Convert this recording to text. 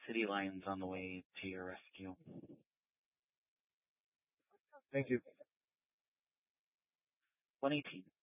City Lions on the way to your rescue. Thank you. 118.